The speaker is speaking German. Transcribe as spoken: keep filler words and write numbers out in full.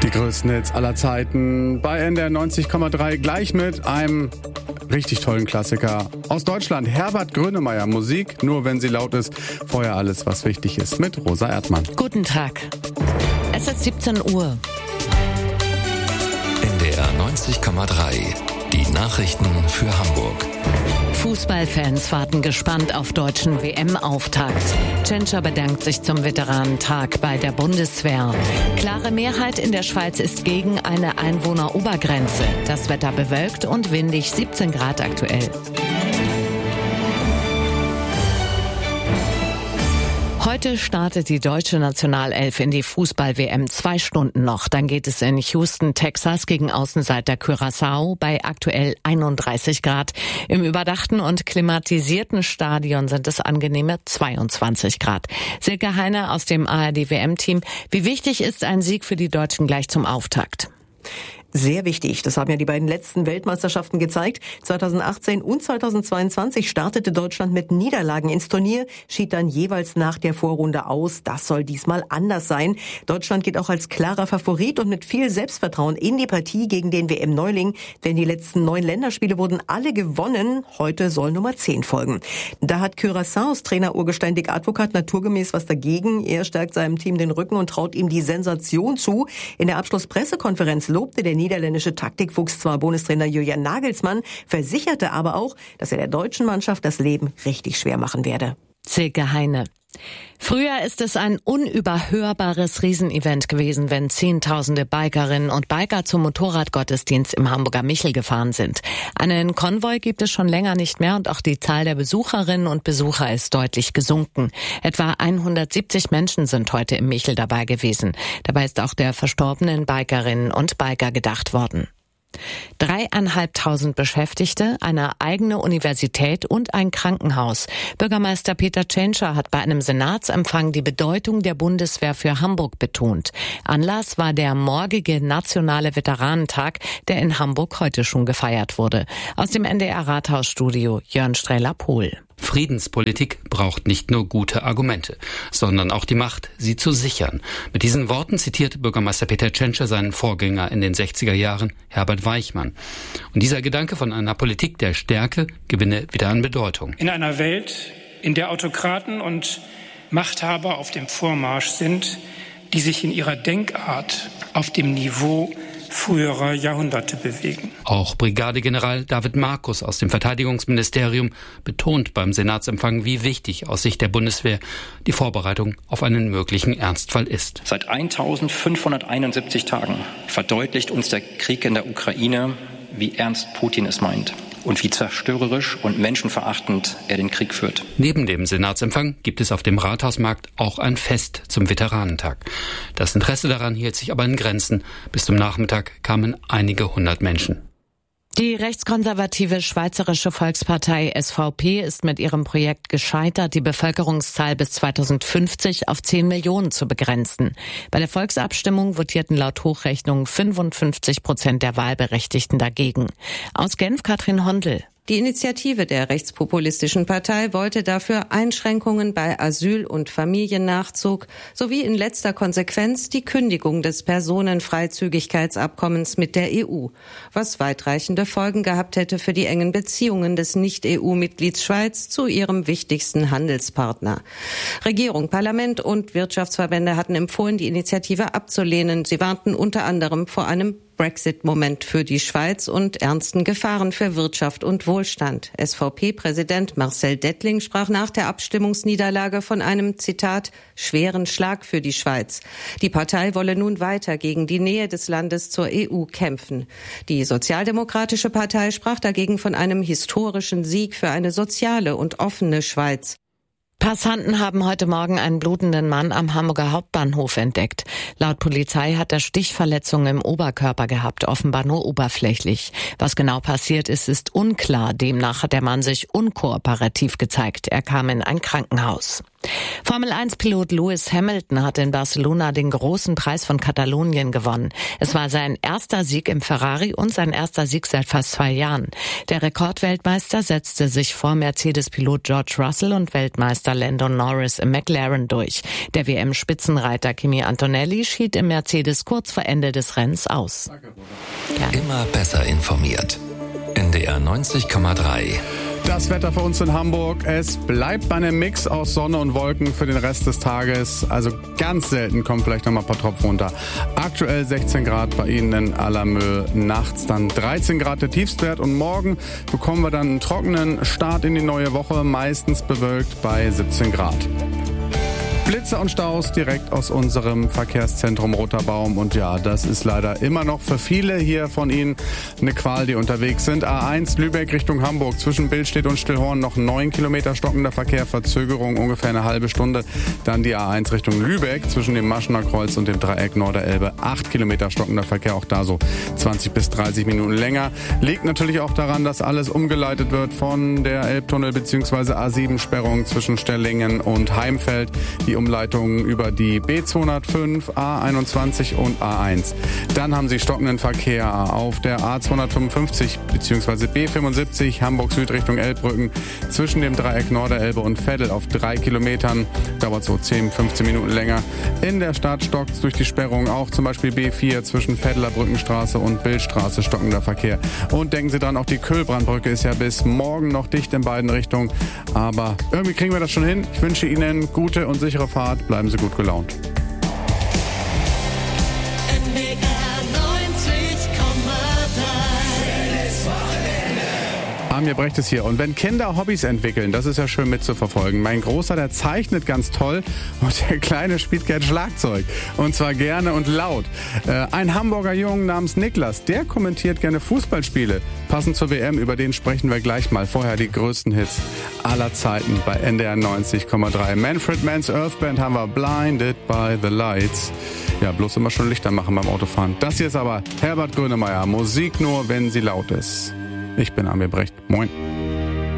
Die größten Hits aller Zeiten bei N D R neunzig Komma drei, gleich mit einem richtig tollen Klassiker aus Deutschland. Herbert Grönemeyer, Musik, nur wenn sie laut ist. Vorher alles, was wichtig ist, mit Rosa Erdmann. Guten Tag. Es ist siebzehn Uhr. N D R neunzig Komma drei, die Nachrichten für Hamburg. Fußballfans warten gespannt auf deutschen W M-Auftakt. Tschentscher bedankt sich zum Veteranentag bei der Bundeswehr. Klare Mehrheit in der Schweiz ist gegen eine Einwohnerobergrenze. Das Wetter bewölkt und windig, siebzehn Grad aktuell. Heute startet die deutsche Nationalelf in die Fußball-W M. Zwei Stunden noch. Dann geht es in Houston, Texas gegen Außenseiter Curaçao bei aktuell einunddreißig Grad. Im überdachten und klimatisierten Stadion sind es angenehme zweiundzwanzig Grad. Silke Heine aus dem A R D-W M-Team. Wie wichtig ist ein Sieg für die Deutschen gleich zum Auftakt? Sehr wichtig. Das haben ja die beiden letzten Weltmeisterschaften gezeigt. zweitausendachtzehn und zweitausendzweiundzwanzig startete Deutschland mit Niederlagen ins Turnier, schied dann jeweils nach der Vorrunde aus. Das soll diesmal anders sein. Deutschland geht auch als klarer Favorit und mit viel Selbstvertrauen in die Partie gegen den W M-Neuling. Denn die letzten neun Länderspiele wurden alle gewonnen. Heute soll Nummer zehn folgen. Da hat Curaçaos Trainer Urgestein Dick Advokat naturgemäß was dagegen. Er stärkt seinem Team den Rücken und traut ihm die Sensation zu. In der Abschlusspressekonferenz lobte der niederländische Taktikfuchs zwar Bundestrainer Julian Nagelsmann, versicherte aber auch, dass er der deutschen Mannschaft das Leben richtig schwer machen werde. Silke Heine. Früher ist es ein unüberhörbares Riesenevent gewesen, wenn Zehntausende Bikerinnen und Biker zum Motorradgottesdienst im Hamburger Michel gefahren sind. Einen Konvoi gibt es schon länger nicht mehr und auch die Zahl der Besucherinnen und Besucher ist deutlich gesunken. Etwa hundertsiebzig Menschen sind heute im Michel dabei gewesen. Dabei ist auch der verstorbenen Bikerinnen und Biker gedacht worden. Dreieinhalbtausend Beschäftigte, eine eigene Universität und ein Krankenhaus. Bürgermeister Peter Tschentscher hat bei einem Senatsempfang die Bedeutung der Bundeswehr für Hamburg betont. Anlass war der morgige nationale Veteranentag, der in Hamburg heute schon gefeiert wurde. Aus dem N D R-Rathausstudio Jörn Strehler-Pohl. Friedenspolitik braucht nicht nur gute Argumente, sondern auch die Macht, sie zu sichern. Mit diesen Worten zitiert Bürgermeister Peter Tschentscher seinen Vorgänger in den sechziger Jahren, Herbert Weichmann. Und dieser Gedanke von einer Politik der Stärke gewinne wieder an Bedeutung. In einer Welt, in der Autokraten und Machthaber auf dem Vormarsch sind, die sich in ihrer Denkart auf dem Niveau früherer Jahrhunderte bewegen. Auch Brigadegeneral David Markus aus dem Verteidigungsministerium betont beim Senatsempfang, wie wichtig aus Sicht der Bundeswehr die Vorbereitung auf einen möglichen Ernstfall ist. Seit eintausendfünfhunderteinundsiebzig Tagen verdeutlicht uns der Krieg in der Ukraine, wie ernst Putin es meint und wie zerstörerisch und menschenverachtend er den Krieg führt. Neben dem Senatsempfang gibt es auf dem Rathausmarkt auch ein Fest zum Veteranentag. Das Interesse daran hielt sich aber in Grenzen. Bis zum Nachmittag kamen einige hundert Menschen. Die rechtskonservative Schweizerische Volkspartei S V P ist mit ihrem Projekt gescheitert, die Bevölkerungszahl bis zweitausendfünfzig auf zehn Millionen zu begrenzen. Bei der Volksabstimmung votierten laut Hochrechnung fünfundfünfzig Prozent der Wahlberechtigten dagegen. Aus Genf Katrin Hondel. Die Initiative der rechtspopulistischen Partei wollte dafür Einschränkungen bei Asyl- und Familiennachzug sowie in letzter Konsequenz die Kündigung des Personenfreizügigkeitsabkommens mit der E U, was weitreichende Folgen gehabt hätte für die engen Beziehungen des Nicht-E U-Mitglieds Schweiz zu ihrem wichtigsten Handelspartner. Regierung, Parlament und Wirtschaftsverbände hatten empfohlen, die Initiative abzulehnen. Sie warnten unter anderem vor einem Brexit-Moment für die Schweiz und ernsten Gefahren für Wirtschaft und Wohlstand. S V P-Präsident Marcel Dettling sprach nach der Abstimmungsniederlage von einem, Zitat, schweren Schlag für die Schweiz. Die Partei wolle nun weiter gegen die Nähe des Landes zur E U kämpfen. Die Sozialdemokratische Partei sprach dagegen von einem historischen Sieg für eine soziale und offene Schweiz. Passanten haben heute Morgen einen blutenden Mann am Hamburger Hauptbahnhof entdeckt. Laut Polizei hat er Stichverletzungen im Oberkörper gehabt, offenbar nur oberflächlich. Was genau passiert ist, ist unklar. Demnach hat der Mann sich unkooperativ gezeigt. Er kam in ein Krankenhaus. Formel eins Pilot Lewis Hamilton hat in Barcelona den großen Preis von Katalonien gewonnen. Es war sein erster Sieg im Ferrari und sein erster Sieg seit fast zwei Jahren. Der Rekordweltmeister setzte sich vor Mercedes-Pilot George Russell und Weltmeister Lando Norris im McLaren durch. Der W M-Spitzenreiter Kimi Antonelli schied im Mercedes kurz vor Ende des Rennens aus. Gerne. Immer besser informiert. N D R neunzig Komma drei. Das Wetter für uns in Hamburg. Es bleibt bei einem Mix aus Sonne und Wolken für den Rest des Tages. Also ganz selten kommen vielleicht noch mal ein paar Tropfen runter. Aktuell sechzehn Grad bei Ihnen in Allermöhe. Nachts dann dreizehn Grad der Tiefstwert. Und morgen bekommen wir dann einen trockenen Start in die neue Woche. Meistens bewölkt bei siebzehn Grad. Blitze und Staus direkt aus unserem Verkehrszentrum Roter Baum. Und ja, das ist leider immer noch für viele hier von Ihnen eine Qual, die unterwegs sind. A eins Lübeck Richtung Hamburg. Zwischen Billstedt und Stillhorn noch neun Kilometer stockender Verkehr. Verzögerung ungefähr eine halbe Stunde. Dann die A eins Richtung Lübeck. Zwischen dem Maschener Kreuz und dem Dreieck Norderelbe. acht Kilometer stockender Verkehr. Auch da so zwanzig bis dreißig Minuten länger. Liegt natürlich auch daran, dass alles umgeleitet wird von der Elbtunnel bzw. A sieben Sperrung zwischen Sterlingen und Heimfeld. Die Umleitungen über die B zweihundertfünf, A einundzwanzig und A eins. Dann haben Sie stockenden Verkehr auf der A zweihundertfünfundfünfzig bzw. B fünfundsiebzig Hamburg Süd Richtung Elbbrücken zwischen dem Dreieck Norderelbe und Veddel auf drei Kilometern. Dauert so zehn, fünfzehn Minuten länger. In der Stadt stockt durch die Sperrung auch zum Beispiel B vier zwischen Veddeler Brückenstraße und Bildstraße stockender Verkehr. Und denken Sie dran, auch die Köhlbrandbrücke ist ja bis morgen noch dicht in beiden Richtungen. Aber irgendwie kriegen wir das schon hin. Ich wünsche Ihnen gute und sichere Fahrt. Bleiben Sie gut gelaunt. Amir Brecht ist hier. Und wenn Kinder Hobbys entwickeln, das ist ja schön mitzuverfolgen. Mein Großer, der zeichnet ganz toll und der Kleine spielt gern Schlagzeug. Und zwar gerne und laut. Äh, ein Hamburger Jungen namens Niklas, der kommentiert gerne Fußballspiele. Passend zur W M, über den sprechen wir gleich mal. Vorher die größten Hits aller Zeiten bei N D R neunzig Komma drei. Manfred Mann's Earth Band haben wir Blinded by the Lights. Ja, bloß immer schon Lichter machen beim Autofahren. Das hier ist aber Herbert Grönemeyer. Musik nur, wenn sie laut ist. Ich bin Amir Brecht. Moin.